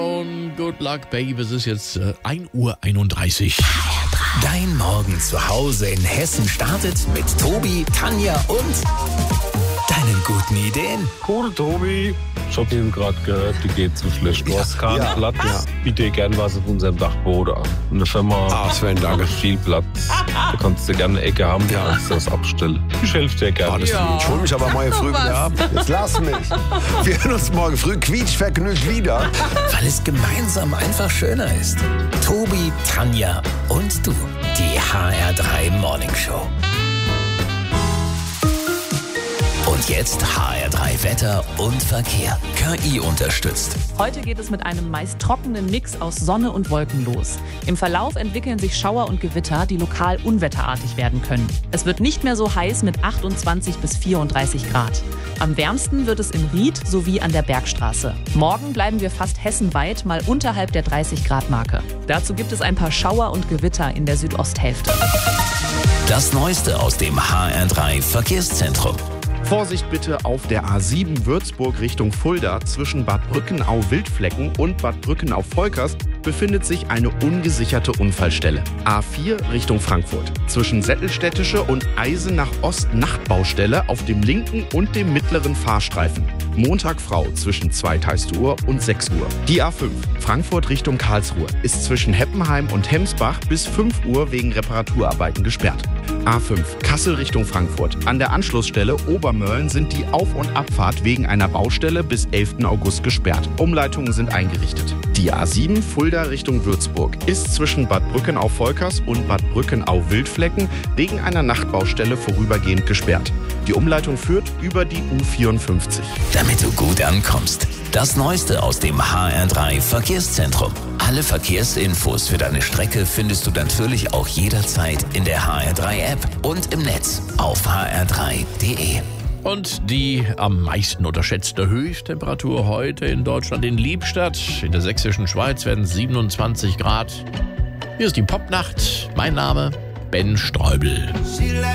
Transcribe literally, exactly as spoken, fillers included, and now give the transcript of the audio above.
Und good luck, baby. Es ist jetzt äh, ein Uhr einunddreißig. Dein Morgen zu Hause in Hessen startet mit Tobi, Tanja und deinen guten Ideen. Cool, Tobi. Ich hab eben gerade gehört, die geht so schlecht. Du Ja, hast keinen ja, Platz. ja. Biete dir gern was auf unserem Dachboden an. Und eine Firma Ah, Sven, danke. hat viel Platz. Da kannst du gerne eine Ecke haben, da kannst du das abstellen. Ich helfe dir gerne. Ah, das Ja. Ich hol mich aber morgen früh wieder ab. Jetzt lass mich. Wir hören uns morgen früh quietschvergnügt wieder. Weil es gemeinsam einfach schöner ist. Tobi, Tanja und du. Die H R drei Morning Show. Und jetzt H R drei Wetter und Verkehr. K I unterstützt. Heute geht es mit einem meist trockenen Mix aus Sonne und Wolken los. Im Verlauf entwickeln sich Schauer und Gewitter, die lokal unwetterartig werden können. Es wird nicht mehr so heiß mit achtundzwanzig bis vierunddreißig Grad. Am wärmsten wird es im Ried sowie an der Bergstraße. Morgen bleiben wir fast hessenweit mal unterhalb der dreißig Grad Marke. Dazu gibt es ein paar Schauer und Gewitter in der Südosthälfte. Das Neueste aus dem H R drei Verkehrszentrum. Vorsicht bitte auf der A sieben Würzburg Richtung Fulda. Zwischen Bad Brückenau-Wildflecken und Bad Brückenau-Volkers befindet sich eine ungesicherte Unfallstelle. A vier Richtung Frankfurt. Zwischen Sättelstädtische und Eisenach-Ost Nachtbaustelle auf dem linken und dem mittleren Fahrstreifen. Montag Frau zwischen zwei Uhr und sechs Uhr. Die A fünf Frankfurt Richtung Karlsruhe ist zwischen Heppenheim und Hemsbach bis fünf Uhr wegen Reparaturarbeiten gesperrt. A fünf Kassel Richtung Frankfurt. An der Anschlussstelle Obermörlen sind die Auf- und Abfahrt wegen einer Baustelle bis elften August gesperrt. Umleitungen sind eingerichtet. Die A sieben Fulda Richtung Würzburg ist zwischen Bad Brückenau-Volkers und Bad Brückenau-Wildflecken wegen einer Nachtbaustelle vorübergehend gesperrt. Die Umleitung führt über die U vierundfünfzig. Damit du gut ankommst. Das Neueste aus dem H R drei Verkehrszentrum. Alle Verkehrsinfos für deine Strecke findest du natürlich auch jederzeit in der H R drei App und im Netz auf h r drei punkt d e. Und die am meisten unterschätzte Höchsttemperatur heute in Deutschland in Liebstadt. In der sächsischen Schweiz werden siebenundzwanzig Grad. Hier ist die Popnacht. Mein Name Ben Streubel.